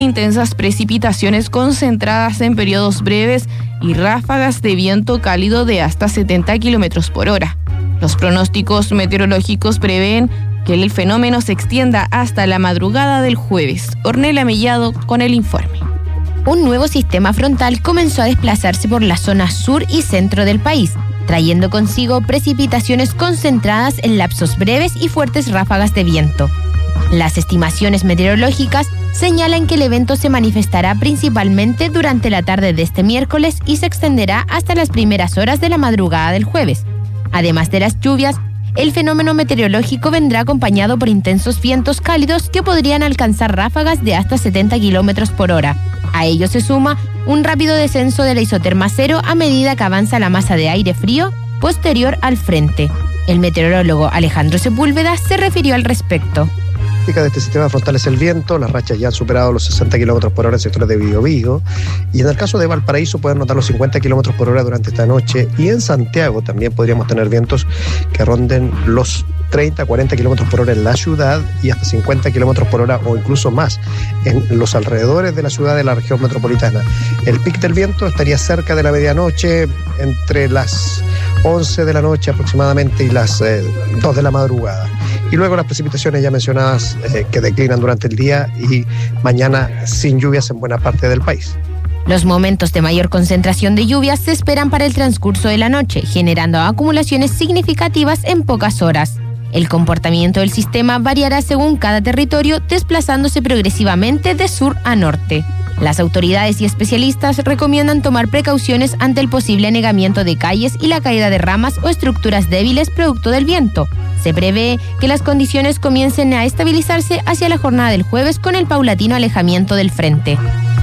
intensas precipitaciones concentradas en periodos breves y ráfagas de viento cálido de hasta 70 kilómetros por hora. Los pronósticos meteorológicos prevén que el fenómeno se extienda hasta la madrugada del jueves. Ornella Mellado con el informe. Un nuevo sistema frontal comenzó a desplazarse por la zona sur y centro del país, trayendo consigo precipitaciones concentradas en lapsos breves y fuertes ráfagas de viento. Las estimaciones meteorológicas señalan que el evento se manifestará principalmente durante la tarde de este miércoles y se extenderá hasta las primeras horas de la madrugada del jueves. Además de las lluvias, el fenómeno meteorológico vendrá acompañado por intensos vientos cálidos que podrían alcanzar ráfagas de hasta 70 kilómetros por hora. A ello se suma un rápido descenso de la isoterma cero a medida que avanza la masa de aire frío posterior al frente. El meteorólogo Alejandro Sepúlveda se refirió al respecto. De este sistema frontal es el viento. Las rachas ya han superado los 60 kilómetros por hora en sectores de Biobío, y en el caso de Valparaíso pueden notar los 50 kilómetros por hora durante esta noche, y en Santiago también podríamos tener vientos que ronden los 30, 40 kilómetros por hora en la ciudad y hasta 50 kilómetros por hora o incluso más en los alrededores de la ciudad de la región metropolitana. El pic del viento estaría cerca de la medianoche, entre las 11 de la noche aproximadamente y las 2 de la madrugada. Y luego las precipitaciones ya mencionadas que declinan durante el día y mañana sin lluvias en buena parte del país. Los momentos de mayor concentración de lluvias se esperan para el transcurso de la noche, generando acumulaciones significativas en pocas horas. El comportamiento del sistema variará según cada territorio, desplazándose progresivamente de sur a norte. Las autoridades y especialistas recomiendan tomar precauciones ante el posible anegamiento de calles y la caída de ramas o estructuras débiles producto del viento. Se prevé que las condiciones comiencen a estabilizarse hacia la jornada del jueves con el paulatino alejamiento del frente.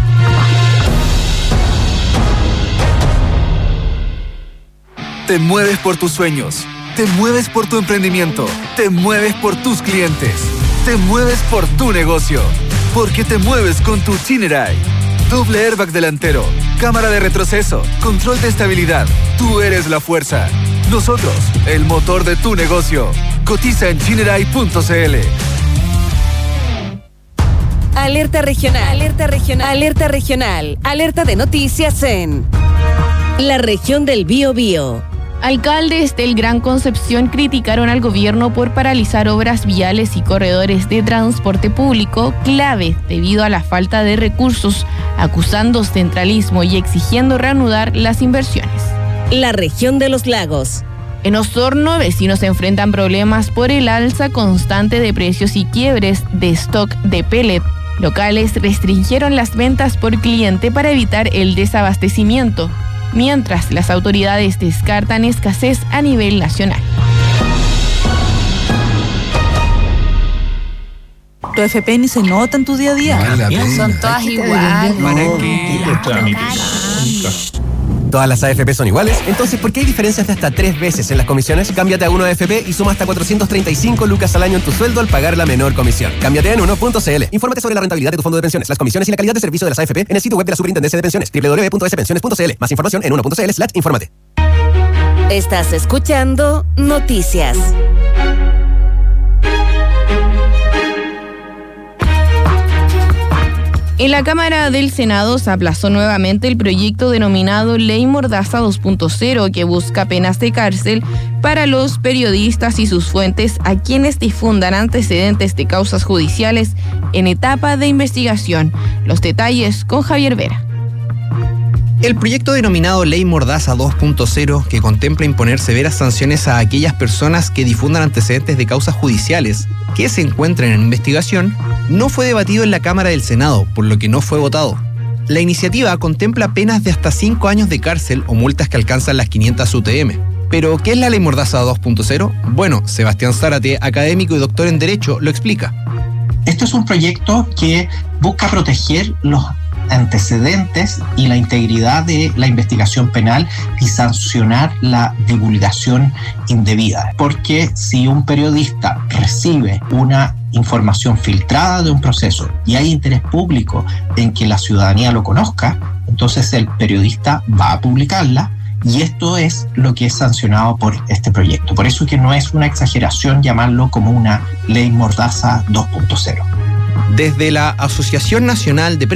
Te mueves por tus sueños, te mueves por tu emprendimiento, te mueves por tus clientes, te mueves por tu negocio, porque te mueves con tu Chinerai. Doble airbag delantero, cámara de retroceso, control de estabilidad. Tú eres la fuerza. Nosotros, el motor de tu negocio. Cotiza en chinerai.cl. Alerta regional, alerta regional, alerta regional, alerta de noticias en la región del Biobío. Alcaldes del Gran Concepción criticaron al gobierno por paralizar obras viales y corredores de transporte público clave debido a la falta de recursos, acusando centralismo y exigiendo reanudar las inversiones. La región de los lagos. En Osorno, vecinos enfrentan problemas por el alza constante de precios y quiebres de stock de pellet. Locales restringieron las ventas por cliente para evitar el desabastecimiento, mientras las autoridades descartan escasez a nivel nacional. Tu FP ni se nota en tu día a día. Son todas iguales. ¿Todas las AFP son iguales? Entonces, ¿por qué hay diferencias de hasta 3 veces en las comisiones? Cámbiate a 1AFP y suma hasta 435 lucas al año en tu sueldo al pagar la menor comisión. Cámbiate en 1.cl. Infórmate sobre la rentabilidad de tu fondo de pensiones, las comisiones y la calidad de servicio de las AFP en el sitio web de la Superintendencia de Pensiones, www.spensiones.cl. Más información en 1.cl/. Infórmate. Estás escuchando Noticias. En la Cámara del Senado se aplazó nuevamente el proyecto denominado Ley Mordaza 2.0, que busca penas de cárcel para los periodistas y sus fuentes a quienes difundan antecedentes de causas judiciales en etapa de investigación. Los detalles con Javier Vera. El proyecto denominado Ley Mordaza 2.0, que contempla imponer severas sanciones a aquellas personas que difundan antecedentes de causas judiciales que se encuentren en investigación, no fue debatido en la Cámara del Senado, por lo que no fue votado. La iniciativa contempla penas de hasta 5 años de cárcel o multas que alcanzan las 500 UTM. ¿Pero qué es la Ley Mordaza 2.0? Bueno, Sebastián Zárate, académico y doctor en Derecho, lo explica. Esto es un proyecto que busca proteger los antecedentes y la integridad de la investigación penal y sancionar la divulgación indebida. Porque si un periodista recibe una información filtrada de un proceso y hay interés público en que la ciudadanía lo conozca, entonces el periodista va a publicarla, y esto es lo que es sancionado por este proyecto. Por eso que no es una exageración llamarlo como una ley Mordaza 2.0. Desde la Asociación Nacional de